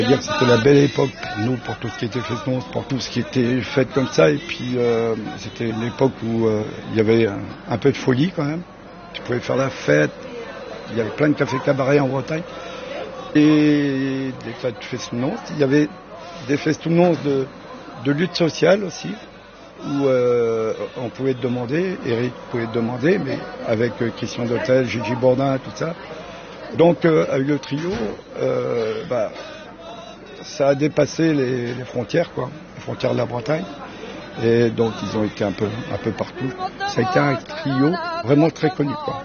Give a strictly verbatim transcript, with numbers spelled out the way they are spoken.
C'est-à-dire que c'était la belle époque pour nous, pour tout ce qui était fesnos, pour tout ce qui était fête comme ça. Et puis euh, c'était une époque où euh, il y avait un, un peu de folie quand même. Tu pouvais faire la fête. Il y avait plein de cafés cabarets en Bretagne. Et des fêtes fesnos. Il y avait des fesnos de, de lutte sociale aussi, où euh, on pouvait te demander, Eric pouvait te demander, mais avec euh, Christian d'Hôtel, Gigi Bourdin, tout ça. Donc euh, avec le trio, euh, bah, ça a dépassé les, les frontières, quoi, les frontières de la Bretagne. Et donc ils ont été un peu, un peu partout. Ça a été un trio vraiment très connu, quoi.